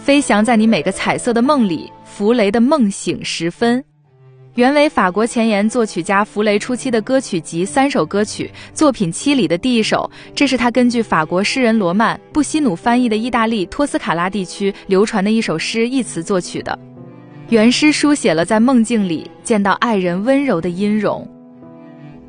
飞翔在你每个彩色的梦里，弗雷的梦醒时分。原为法国前沿作曲家弗雷初期的歌曲集3首歌曲，作品7里的第1首，这是他根据法国诗人罗曼·布希努翻译的意大利托斯卡拉地区流传的一首诗一词作曲的。原诗书写了在梦境里见到爱人温柔的音容，